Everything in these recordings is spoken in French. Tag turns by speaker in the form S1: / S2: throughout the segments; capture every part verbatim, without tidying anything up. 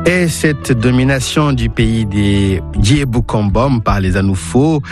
S1: Et cette domination du pays des Djéboukambom par les Anoufo,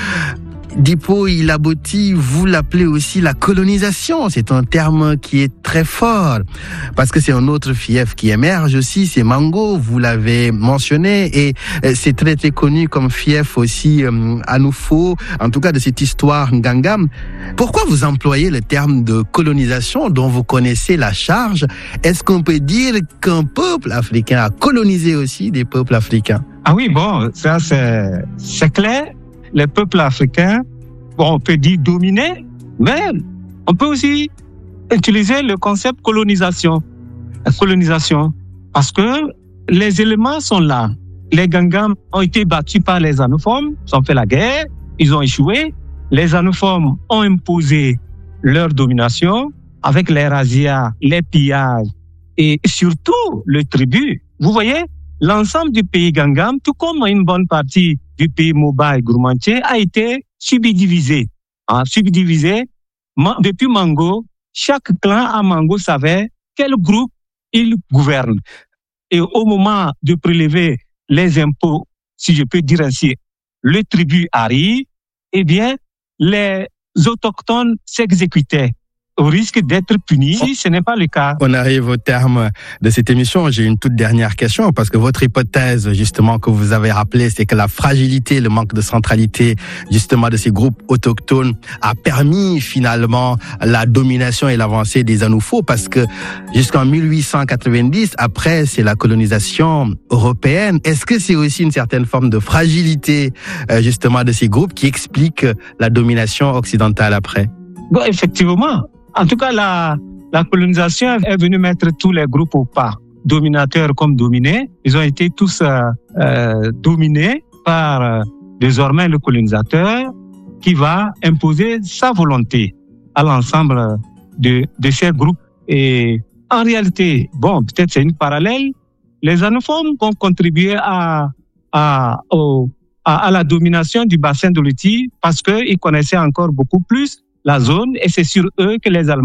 S1: Dipo Ilaboti, vous l'appelez aussi la colonisation. C'est un terme qui est très fort parce que c'est un autre fief qui émerge aussi, c'est Mango, vous l'avez mentionné, et c'est très très connu comme fief aussi euh, Anoufo, en tout cas de cette histoire Ngangam. Pourquoi vous employez le terme de colonisation dont vous connaissez la charge? Est-ce qu'on peut dire qu'un peuple africain a colonisé aussi des peuples africains?
S2: Ah oui, bon, ça c'est, c'est clair. Les peuples africains, bon, on peut dire dominés, mais on peut aussi utiliser le concept colonisation. Colonisation, parce que les éléments sont là. Les Ngangam ont été battus par les Anoufom, ils ont fait la guerre, ils ont échoué. Les Anoufom ont imposé leur domination avec les razzias, les pillages et surtout le tribut. Vous voyez, l'ensemble du pays Ngangam, tout comme une bonne partie du pays Moba et Gourmantier, a été subdivisé. Hein, subdivisé. Depuis Mango, chaque clan à Mango savait quel groupe il gouverne. Et au moment de prélever les impôts, si je peux dire ainsi, le tribut arrive, eh bien, les autochtones s'exécutaient au risque d'être punis. Si ce n'est pas le cas.
S1: On arrive au terme de cette émission. J'ai une toute dernière question parce que votre hypothèse, justement, que vous avez rappelée, c'est que la fragilité, le manque de centralité, justement, de ces groupes autochtones a permis, finalement, la domination et l'avancée des Anoufo parce que jusqu'en mille huit cent quatre-vingt-dix, après, c'est la colonisation européenne. Est-ce que c'est aussi une certaine forme de fragilité, justement, de ces groupes qui explique la domination occidentale après?
S2: Bon, effectivement. En tout cas, la, la colonisation est venue mettre tous les groupes au pas, dominateurs comme dominés. Ils ont été tous euh, euh, dominés par euh, désormais le colonisateur qui va imposer sa volonté à l'ensemble de, de ces groupes. Et en réalité, bon, peut-être c'est une parallèle, les Anoufom ont contribué à, à, au, à, à la domination du bassin de l'Outil parce qu'ils connaissaient encore beaucoup plus la zone et c'est sur eux que les Allemands